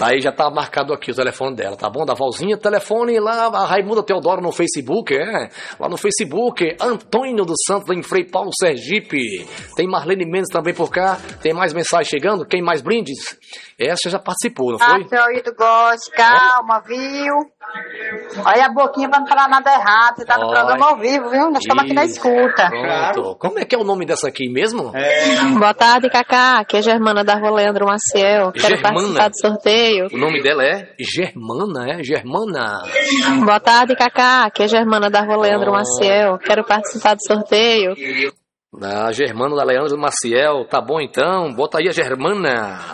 Aí já tá marcado aqui o telefone dela, tá bom? Da Valzinha, telefone lá, a Raimunda Teodoro no Facebook, lá no Facebook, Antônio dos Santos, em Frei Paulo, Sergipe. Tem Marlene Mendes também por cá, tem mais mensagem chegando, quem mais brindes? Essa já participou, não foi? Seu Ito gosta, calma, viu? Olha a boquinha pra não falar nada errado, você tá no programa ao vivo, viu? Nós estamos aqui na escuta. Pronto. Como é que é o nome dessa aqui mesmo? Boa tarde, Cacá, aqui é a Germana da Rua Leandro Maciel, quero participar do sorteio. O nome dela é Germana, Germana. Boa tarde, Cacá, aqui é a Germana da Rua Leandro Maciel, quero participar do sorteio. A Germana da Leandro Maciel, tá bom então, bota aí a Germana.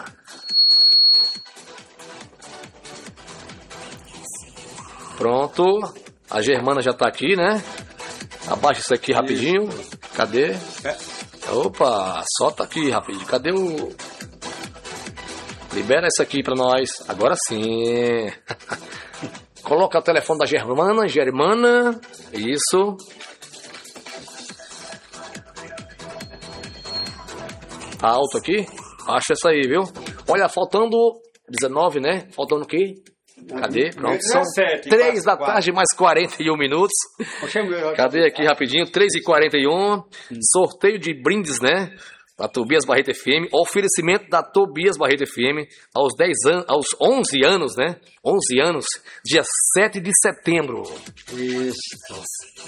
Pronto, a Germana já tá aqui, né? Abaixa isso aqui rapidinho. Cadê? Opa, solta aqui rapidinho. Cadê o... Libera isso aqui pra nós. Agora sim. Coloca o telefone da Germana. Germana. Isso. Tá alto aqui? Acha essa aí, viu? Olha, faltando 19, né? Faltando o quê? Cadê? Pronto, são 3 da tarde mais 41 minutos. Cadê aqui rapidinho? 3h41. Sorteio de brindes, né? Da Tobias Barreto FM. Oferecimento da Tobias Barreto FM aos 10 anos, aos 11 anos, né? 11 anos, dia 7 de setembro. Isso.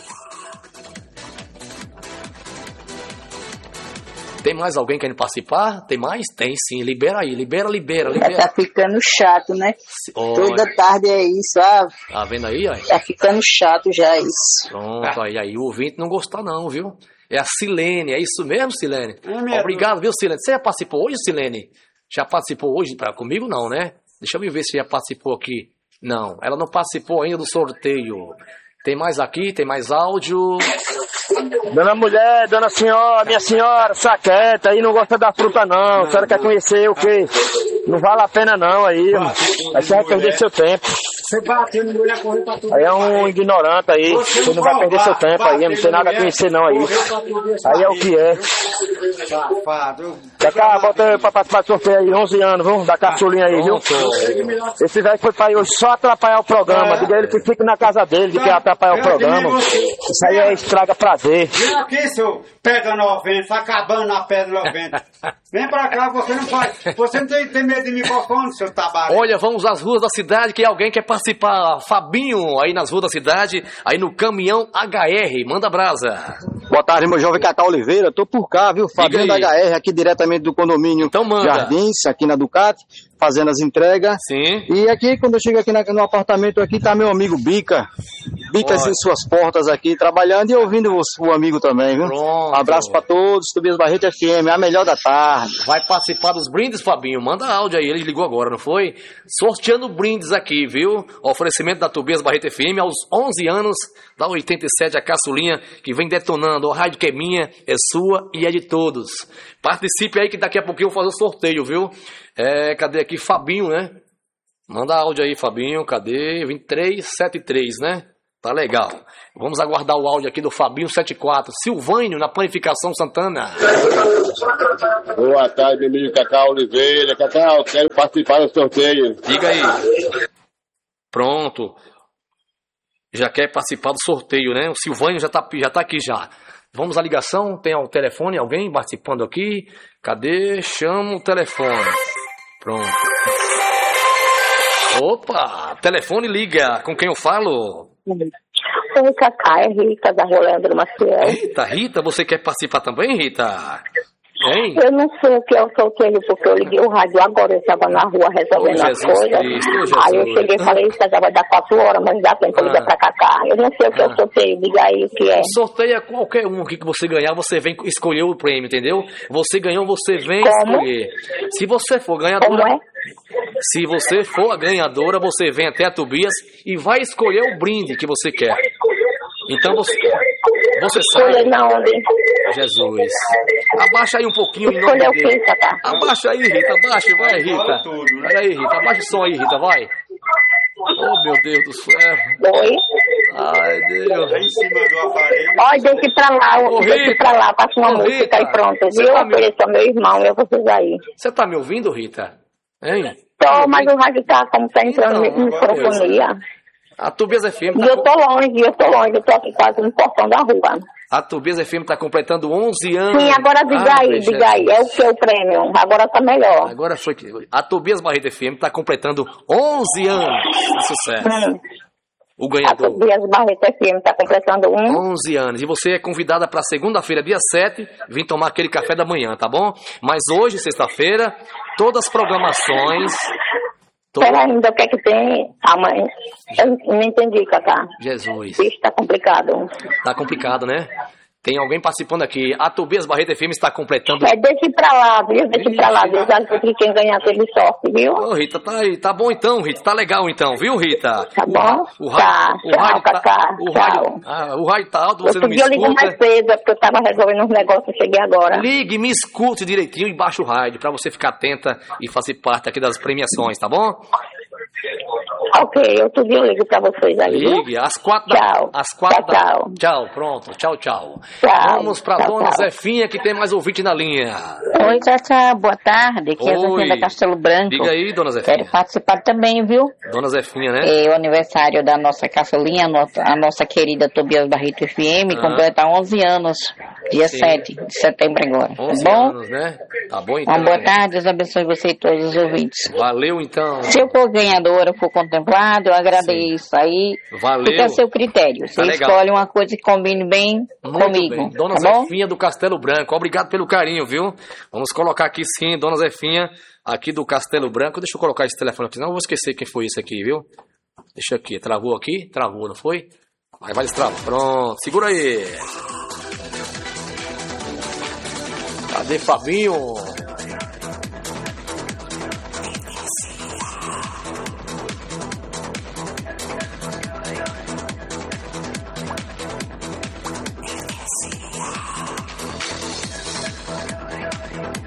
Tem mais alguém querendo participar? Tem mais? Tem sim. Libera aí. Libera. Tá ficando chato, né? Toda tarde é isso. Tá vendo aí? Tá ficando chato já isso. Pronto, aí o ouvinte não gostou não, viu? É a Silene, é isso mesmo, Silene? Obrigado, viu, Silene? Você já participou hoje, Silene? Já participou hoje? Comigo não, né? Deixa eu ver se já participou aqui. Não, ela não participou ainda do sorteio. Tem mais aqui? Tem mais áudio? Dona mulher, dona senhora, minha senhora, saqueta, aí não gosta da fruta não. A senhora quer conhecer o quê? Não vale a pena não aí, aí você vai perder seu tempo. Aí é um ignorante aí, você não vai perder seu tempo aí, não tem nada a conhecer não aí. Aí é o que é. Cacá, bota aí pra participar do sorteio aí, 11 anos, viu? Da caçulinha aí, viu? Esse velho foi pra aí hoje só atrapalhar o programa, diga ele que fica na casa dele, de que atrapalhar o programa. Isso aí é estraga prazer. Vem aqui, seu Pedra 90, tá acabando na Pedra 90. Vem pra cá, você não faz. Você não tem medo de microfone, seu tabaco. Olha, vamos às ruas da cidade, que alguém quer participar. Fabinho, aí nas ruas da cidade, aí no caminhão HR, manda brasa. Boa tarde, meu jovem Cacá Oliveira, tô por cá, viu? Fabinho da HR, aqui diretamente do condomínio então Jardins, aqui na Ducati, fazendo as entregas. Sim. E aqui, quando eu chego aqui no apartamento, aqui tá meu amigo Bica. Bicas em suas portas aqui, trabalhando e ouvindo o amigo também, viu? Pronto. Um abraço pra todos, Tobias Barreto FM, a melhor da tarde. Vai participar dos brindes, Fabinho? Manda áudio aí, ele ligou agora, não foi? Sorteando brindes aqui, viu? Oferecimento da Tobias Barreto FM aos 11 anos, da 87, a caçulinha que vem detonando. A rádio que é minha, é sua e é de todos. Participe aí que daqui a pouquinho eu vou fazer o sorteio, viu? Cadê aqui? Fabinho, né? Manda áudio aí, Fabinho, cadê? 2373, né? Tá legal. Vamos aguardar o áudio aqui do Fabinho 74. Silvânio, na Planificação Santana. Boa tarde, meu amigo Cacá Oliveira. Cacá, eu quero participar do sorteio. Diga aí. Pronto. Já quer participar do sorteio, né? O Silvânio já tá aqui já. Vamos à ligação. Tem o telefone, alguém participando aqui? Cadê? Chama o telefone. Pronto. Opa, telefone liga. Com quem eu falo? Oi, Cacá, é Rita, da Rua Leandro Maciel. Eita, Rita, você quer participar também, Rita? Hein? Eu não sei o que é o sorteio, porque eu liguei o rádio agora, eu estava na rua resolvendo as coisas. Aí eu cheguei e falei, isso já vai dar 4 horas, mas dá tempo de ligar pra Cacá. Eu não sei o que é o sorteio, diga aí o que é. O sorteio é qualquer um que você ganhar, você vem escolher o prêmio, entendeu? Você ganhou, você vem escolher. Se você for ganhadora... Como é? Se você for a ganhadora, você vem até a Tobias e vai escolher o brinde que você quer. Então você sabe. Escolher na onde? Jesus. Abaixa aí um pouquinho. Escolher o que, Cacá? Abaixa aí, Rita. Abaixa, vai, Rita. Peraí, Rita. Abaixa o som aí, Rita, vai. Oh, meu Deus do céu. Oi? Ai, Deus. Em cima do aparelho. Olha, deixa pra lá, deixa pra lá, passa uma música aí pronto, viu? Eu ofereço ao meu irmão, eu vou vocês aí. Você tá me ouvindo, Rita? Hein? Tô, mas o rádio tá como tá entrando em microfonia. A Tobias FM E eu tô longe, eu tô aqui quase no portão da rua. A Tobias FM tá completando 11 anos. Sim, agora diga aí, é o que o prêmio, agora tá melhor. Agora foi que... A Tobias Barreto FM tá completando 11 anos de sucesso. O ganhador. A Tobias Barreto FM tá completando 11 anos. E você é convidada para segunda-feira, dia 7, vir tomar aquele café da manhã, tá bom? Mas hoje, sexta-feira, todas as programações... Espera ainda, o que é que tem amanhã? Eu não entendi, Cacá. Jesus. Isso tá complicado. Tá complicado, né? Tem alguém participando aqui. A Tobias Barreto FM está completando... Deixa pra lá, viu? Deixa pra lá, viu? Já que quem ganhar teve sorte, viu? Ô, Rita, tá aí. Tá bom então, Rita. Tá legal então, viu, Rita? Tá bom? Tchau, Cacá. O rádio tá alto, você não me escuta. Eu ligo mais cedo, porque eu tava resolvendo uns negócios e cheguei agora. Ligue, me escute direitinho e baixe o rádio, pra você ficar atenta e fazer parte aqui das premiações, tá bom? Ok, outro dia eu ligo pra vocês aí. Ligue, às 4 tchau. Às 4 tchau. Tchau, pronto. Tchau, tchau. Vamos pra dona Zefinha, que tem mais ouvinte na linha. Oi, tchau. Boa tarde. Aqui é a Zefinha da Castelo Branco. Diga aí, dona Zefinha. Quero participar também, viu? Dona Zefinha, né? É o aniversário da nossa caçulinha, a nossa querida Tobias Barreto FM, completa 11 anos. Dia 7 de setembro agora. 11 tá bom? anos, né? Tá bom, então. Uma boa tarde, Deus abençoe você e todos os ouvintes. Valeu, então. Se eu for ganhadora, for contemplado, eu agradeço. Aí valeu. Fica a seu critério. Você escolhe uma coisa que combine bem comigo. Bem. Dona tá Zefinha do Castelo Branco, obrigado pelo carinho, viu? Vamos colocar aqui sim, Dona Zefinha, aqui do Castelo Branco. Deixa eu colocar esse telefone aqui, senão eu vou esquecer quem foi esse aqui, viu? Deixa aqui, travou aqui? Travou, não foi? Vai destravar. Pronto, segura aí. Cadê Fabinho?